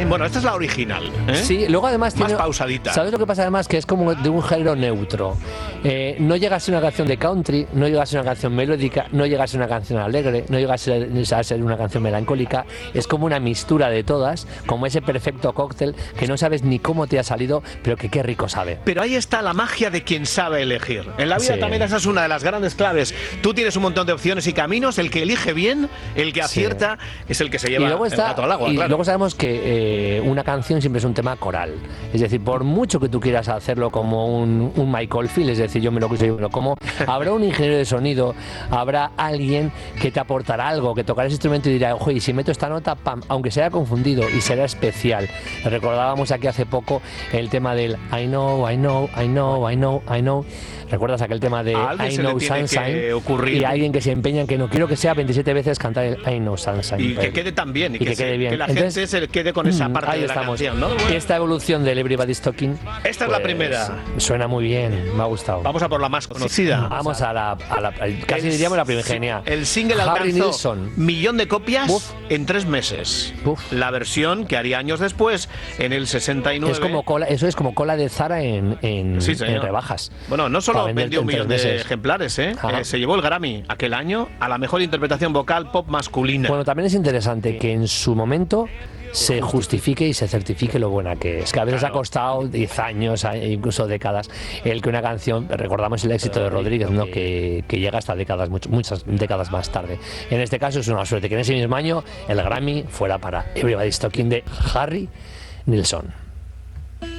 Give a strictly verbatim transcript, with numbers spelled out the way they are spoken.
Bueno, esta es la original, ¿eh? Sí, luego además más tiene, pausadita. ¿Sabes lo que pasa además? Que es como de un género neutro. Eh, no llega a ser una canción de country, no llega a ser una canción melódica, no llega a ser una canción alegre, no llega a ser, a ser una canción melancólica. Es como una mistura de todas, como ese perfecto cóctel que no sabes ni cómo te ha salido, pero que qué rico sabe. Pero ahí está la magia de quien sabe elegir. En la vida sí. también esa es una de las grandes claves. Tú tienes un montón de opciones y caminos, el que elige bien, el que acierta, sí. es el que se lleva y luego está, el gato al agua. Y claro. luego sabemos que eh, una canción siempre es un tema coral. Es decir, por mucho que tú quieras hacerlo como un, un Michael Field, es decir, yo me lo quiso, yo me lo como, habrá un ingeniero de sonido, habrá alguien que te aportará algo, que tocará ese instrumento y dirá, oye, y si meto esta nota, pam, aunque sea confundido y será especial. Recordábamos aquí hace poco el tema del I know, I know, I know, I know, I know. ¿Recuerdas aquel tema de I Know Sunshine? Y alguien que se empeña en que no quiero que sea veintisiete veces cantar el I Know Sunshine. Y que quede tan bien, y, y que, que, se, quede bien. que la Entonces, gente se quede con esa parte ahí de la estamos. canción, ¿no? Esta evolución del Everybody's Talking. Esta es pues, la primera. Suena muy bien, me ha gustado. Vamos a por la más conocida. Vamos a la, a la casi el, diríamos la primigenia. El single Harry alcanzó Nilsson. millón de copias Uf. en tres meses. Uf. La versión que haría años después, en el sesenta y nueve. Es como cola, eso es como cola de Zara en, en, sí, en rebajas. Bueno, no solo vendió un millón de meses. ejemplares, ¿eh? Eh, se llevó el Grammy aquel año a la mejor interpretación vocal pop masculina. Bueno, también es interesante que en su momento se justifique y se certifique lo buena que es. Que a veces claro. ha costado diez años, incluso décadas, el que una canción, recordamos el éxito de Rodríguez, ¿no? que, que llega hasta décadas, muchas, muchas décadas más tarde. En este caso es una suerte que en ese mismo año el Grammy fuera para Everybody's Talking de Harry Nilsson.